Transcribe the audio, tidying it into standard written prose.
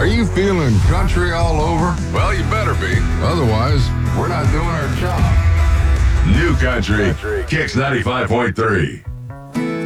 Are you feeling country all over? Well, you better be. Otherwise, we're not doing our job. New Country, Kicks 95.3.